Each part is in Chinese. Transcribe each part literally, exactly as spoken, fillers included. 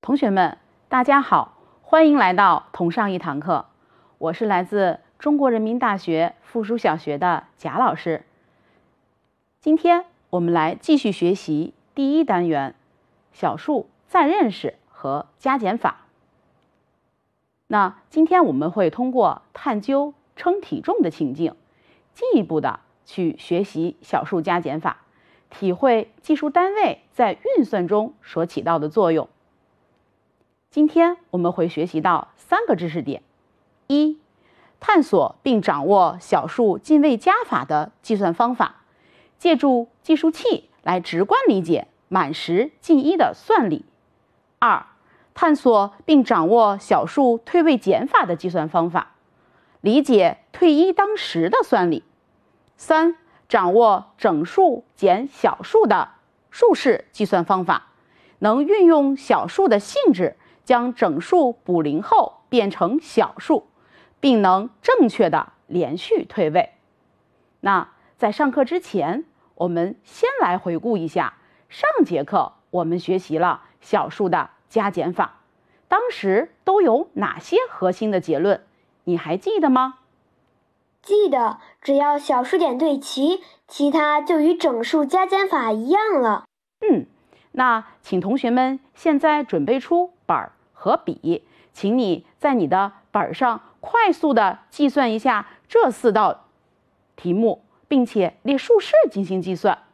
同学们，大家好，欢迎来到同上一堂课。我是来自中国人民大学附属小学的贾老师。今天我们来继续学习第一单元小数再认识和加减法。那今天我们会通过探究称体重的情境，进一步的去学习小数加减法，体会计数单位在运算中所起到的作用。今天我们会学习到三个知识点：一、探索并掌握小数进位加法的计算方法，借助计数器来直观理解满十进一的算理；二、探索并掌握小数退位减法的计算方法，理解退一当十的算理；三、掌握整数减小数的数式计算方法，能运用小数的性质将整数补零后变成小数，并能正确的连续退位。那在上课之前，我们先来回顾一下上节课我们学习了小数的加减法，当时都有哪些核心的结论，你还记得吗？ 记得，只要小数点对齐，其他就与整数加减法一样了。 嗯，那请同学们现在准备出本和笔，请你在你的本上快速的计算一下这四道题目，并且列数式进行计算。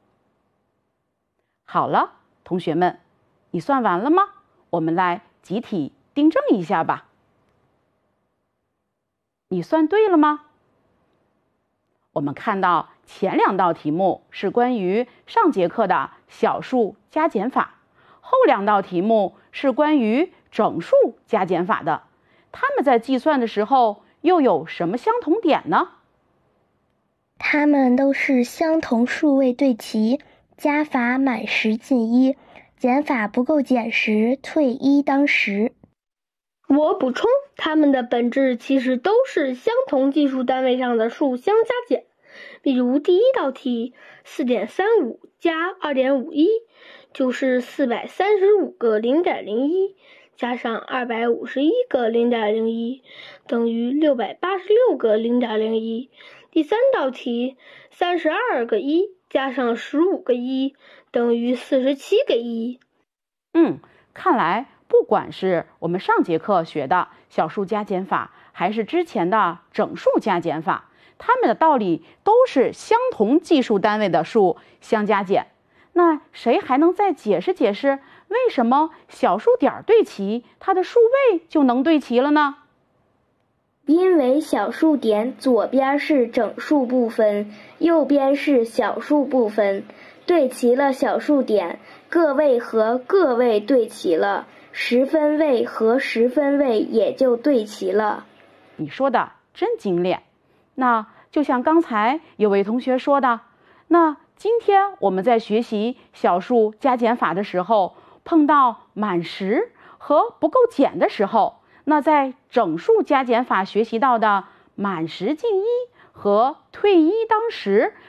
好了，同学们，你算完了吗？我们来集体订正一下吧。你算对了吗？我们看到前两道题目是关于上节课的小数加减法，后两道题目是关于整数加减法的。它们在计算的时候又有什么相同点呢？ 它们都是相同数位对齐，加法满十进一，减法不够减时退一当十。 我补充，它们的本质其实都是相同计数单位上的数相加减。比如第一道题 四点三五 加 二点五一 就是四百三十五个 零点零一 加上二百五十一个 零点零一 等于六百八十六个 零点零一。第三道题三十二个一加上十五个一等于四十七个一。 嗯，看来不管是我们上节课学的小数加减法，还是之前的整数加减法，它们的道理都是相同计数单位的数相加减。那谁还能再解释解释，为什么小数点对齐，它的数位就能对齐了呢？ 因为小数点左边是整数部分，右边是小数部分，对齐了小数点，个位和个位对齐了，十分位和十分位也就对齐了。 你说的真精炼。那就像刚才有位同学说的，那今天我们在学习小数加减法的时候，碰到满十和不够减的时候，那在整数加减法学习到的满十进一和退一当十